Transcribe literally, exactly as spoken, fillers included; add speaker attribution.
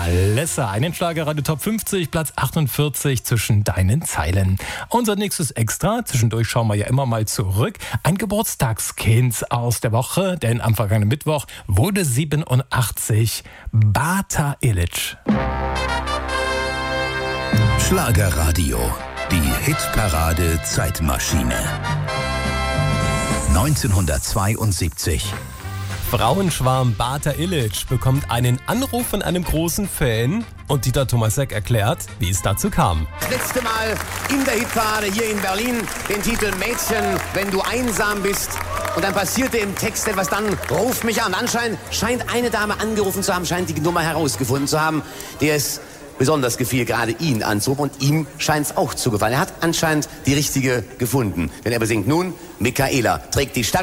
Speaker 1: Alessa, einen Schlagerradio Top fünfzig, Platz achtundvierzig zwischen deinen Zeilen. Unser nächstes Extra, zwischendurch schauen wir ja immer mal zurück, ein Geburtstagskind aus der Woche, denn am vergangenen Mittwoch wurde siebenundachtzig Bata Illich.
Speaker 2: Schlagerradio, die Hitparade Zeitmaschine. neunzehnhundertzweiundsiebzig.
Speaker 3: Frauenschwarm Bata Illich bekommt einen Anruf von einem großen Fan und Dieter Thomasek erklärt, wie es dazu kam.
Speaker 4: Das letzte Mal in der Hitparade hier in Berlin den Titel Mädchen, wenn du einsam bist. Und dann passierte im Text etwas, dann ruf mich an. Anscheinend scheint eine Dame angerufen zu haben, scheint die Nummer herausgefunden zu haben, der es besonders gefiel, gerade ihn anzurufen. Und ihm scheint es auch zu gefallen. Er hat anscheinend die richtige gefunden. Denn er besingt nun, Michaela trägt die Starre